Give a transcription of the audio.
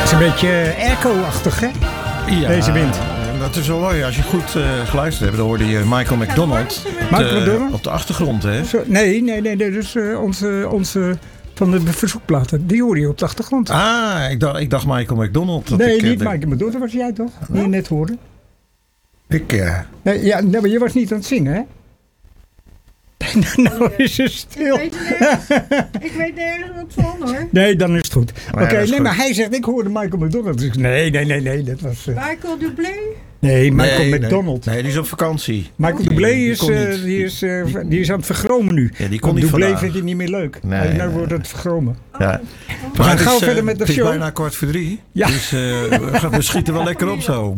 is een beetje airco-achtig, hè? Ja, deze wind. Dat is wel mooi. Als je goed geluisterd hebt, dan hoorde je Michael McDonald op de achtergrond. Hè? Nee. Dat is onze van de verzoekplaten. Die hoorde je op de achtergrond. Ah, ik dacht Michael McDonald. Nee, niet Michael McDonald. Dat was jij toch? Die je net hoorde. Nee, maar je was niet aan het zingen, hè? Nou is het stil. Ik weet nergens wat van, hoor. Nee, dan is het goed. Oké, goed. maar hij zegt, ik hoorde Michael McDonald. Dus nee, dat was... Michael Dublé? Nee, Michael McDonald. Nee, die is op vakantie. Michael Dublé die is aan het vergromen nu. Ja, die kon niet Dublé vandaag. vindt hij niet meer leuk. Nee, nou wordt het vergromen. Ja. We gaan gauw verder met de Het show. is bijna 14:15. Ja. Dus we schieten wel lekker op zo.